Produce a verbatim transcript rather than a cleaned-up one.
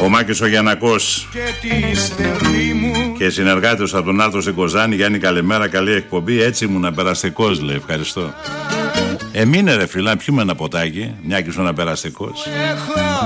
Ο Μάκης ο Γιαννακός και συνεργάτες από τον Άλτο στην Κοζάνη. Γιάννη, καλημέρα, καλή εκπομπή. Έτσι ήμουν περαστικός, λέει. Ευχαριστώ. Εμείνε ρε φίλα, πιούμε ένα ποτάκι. Μια και ήσουν περαστικός.